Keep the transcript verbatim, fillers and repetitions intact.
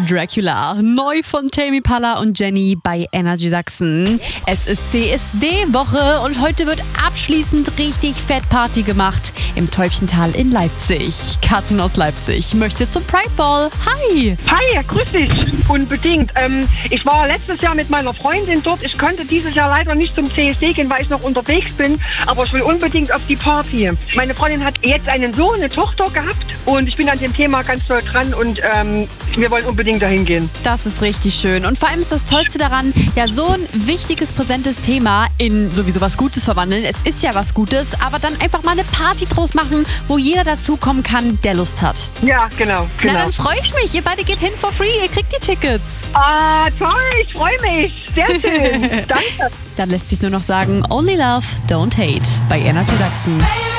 Dracula. Neu von Tame Impala und Jenny bei Energy Sachsen. Es ist C S D-Woche und heute wird abschließend richtig fett Party gemacht im Täubchental in Leipzig. Katrin aus Leipzig möchte zum Pride Ball. Hi! Hi, grüß dich. Unbedingt. Ähm, ich war letztes Jahr mit meiner Freundin dort. Ich konnte dieses Jahr leider nicht zum C S D gehen, weil ich noch unterwegs bin. Aber ich will unbedingt auf die Party. Meine Freundin hat jetzt einen Sohn, eine Tochter gehabt. Und ich bin an dem Thema ganz doll dran und ähm, wir wollen unbedingt dahin gehen. Das ist richtig schön. Und vor allem ist das Tollste daran, ja, so ein wichtiges, präsentes Thema in sowieso was Gutes verwandeln. Es ist ja was Gutes, aber dann einfach mal eine Party draus machen, wo jeder dazukommen kann, der Lust hat. Ja, genau. genau. Na, dann freue ich mich. Ihr beide geht hin for free. Ihr kriegt die Tickets. Ah, toll. Ich freue mich. Sehr schön. Danke. Dann lässt sich nur noch sagen, only love, don't hate bei Energy Sachsen.